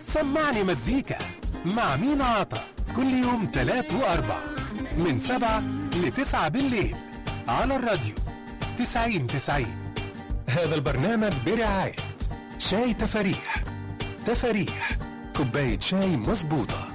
سمعني مزيكا مع مينا عطا كل يوم 3 و4 من 7 ل9 بالليل على الراديو 90-90. هذا البرنامج برعاية شاي تفاريح. تفاريح كوباية شاي مظبوطة.